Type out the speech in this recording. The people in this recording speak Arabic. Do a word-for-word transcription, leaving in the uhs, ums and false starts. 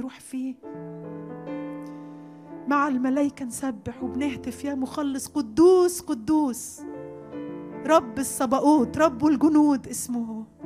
نروح فيه مع الملائكة نسبح وبنهتف يا مخلص قدوس قدوس رب الصباؤوت رب الجنود اسمه.